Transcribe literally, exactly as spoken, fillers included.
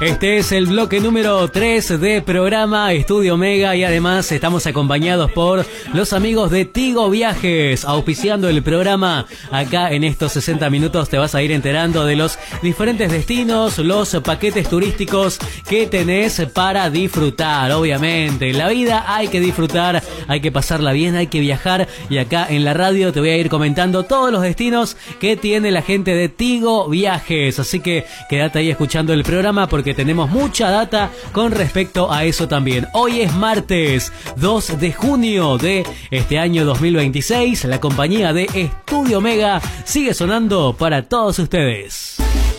Este es el bloque número tres de programa Estudio Mega y además estamos acompañados por los amigos de Tigo Viajes, auspiciando el programa. Acá en estos sesenta minutos te vas a ir enterando de los diferentes destinos, los paquetes turísticos que tenés para disfrutar. Obviamente, la vida hay que disfrutar, hay que pasarla bien, hay que viajar y acá en la radio te voy a ir comentando todos los destinos que tiene la gente de Tigo Viajes. Así que quédate ahí escuchando el programa porque tenemos mucha data con respecto a eso también. Hoy es martes dos de junio de este año dos mil veintiséis. La compañía de Estudio Mega sigue sonando para todos ustedes.